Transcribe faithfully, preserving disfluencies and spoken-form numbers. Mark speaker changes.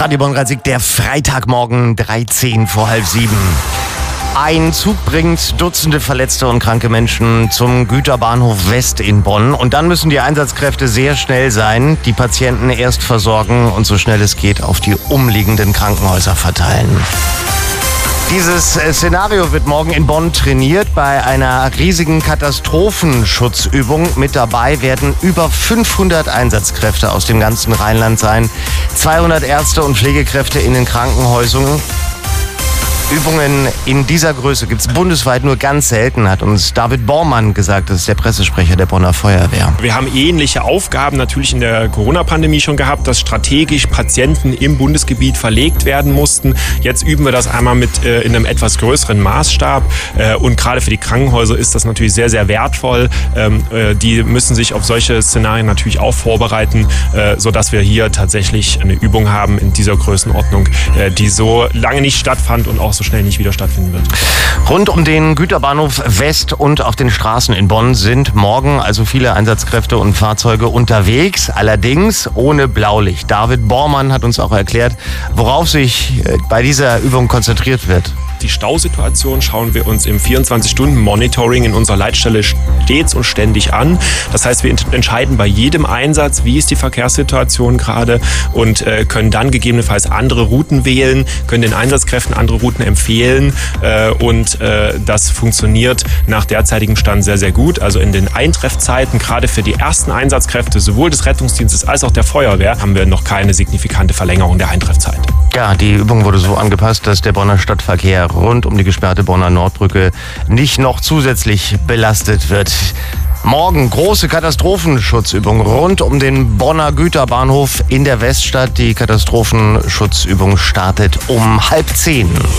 Speaker 1: Radio Bonn-Rhein-Sieg, der Freitagmorgen, dreizehn vor halb sieben. Ein Zug bringt Dutzende verletzte und kranke Menschen zum Güterbahnhof West in Bonn. Und dann müssen die Einsatzkräfte sehr schnell sein, die Patienten erst versorgen und so schnell es geht auf die umliegenden Krankenhäuser verteilen. Dieses Szenario wird morgen in Bonn trainiert bei einer riesigen Katastrophenschutzübung. Mit dabei werden über fünfhundert Einsatzkräfte aus dem ganzen Rheinland sein, zweihundert Ärzte und Pflegekräfte in den Krankenhäusern. Übungen in dieser Größe gibt es bundesweit nur ganz selten, hat uns David Bormann gesagt. Das ist der Pressesprecher der Bonner Feuerwehr.
Speaker 2: Wir haben ähnliche Aufgaben natürlich in der Corona-Pandemie schon gehabt, dass strategisch Patienten im Bundesgebiet verlegt werden mussten. Jetzt üben wir das einmal mit äh, in einem etwas größeren Maßstab. Äh, und gerade für die Krankenhäuser ist das natürlich sehr, sehr wertvoll. Ähm, äh, die müssen sich auf solche Szenarien natürlich auch vorbereiten, äh, sodass wir hier tatsächlich eine Übung haben in dieser Größenordnung, äh, die so lange nicht stattfand und auch so schnell nicht wieder stattfinden wird.
Speaker 1: Rund um den Güterbahnhof West und auf den Straßen in Bonn sind morgen also viele Einsatzkräfte und Fahrzeuge unterwegs, allerdings ohne Blaulicht. David Bormann hat uns auch erklärt, worauf sich bei dieser Übung konzentriert wird.
Speaker 2: Die Stausituation schauen wir uns im vierundzwanzig-Stunden-Monitoring in unserer Leitstelle stets und ständig an. Das heißt, wir entscheiden bei jedem Einsatz, wie ist die Verkehrssituation gerade und äh, können dann gegebenenfalls andere Routen wählen, können den Einsatzkräften andere Routen empfehlen äh, und äh, das funktioniert nach derzeitigem Stand sehr, sehr gut. Also in den Eintreffzeiten, gerade für die ersten Einsatzkräfte, sowohl des Rettungsdienstes als auch der Feuerwehr, haben wir noch keine signifikante Verlängerung der Eintreffzeit.
Speaker 1: Ja, die Übung wurde so angepasst, dass der Bonner Stadtverkehr rund um die gesperrte Bonner Nordbrücke nicht noch zusätzlich belastet wird. Morgen große Katastrophenschutzübung rund um den Bonner Güterbahnhof in der Weststadt. Die Katastrophenschutzübung startet um halb zehn.